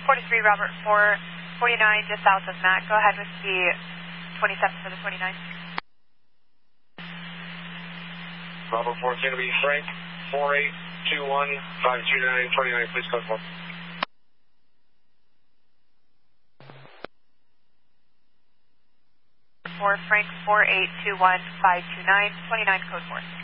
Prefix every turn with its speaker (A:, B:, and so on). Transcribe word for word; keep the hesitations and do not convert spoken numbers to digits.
A: forty-three, Robert four forty-nine, just south of Mac. Go ahead with the twenty-seven for the twenty-nine.
B: Robert four, it's going to be Frank four eight two one five two nine twenty-nine, please code four.
A: For Frank four eight two one five two nine twenty-nine, code four.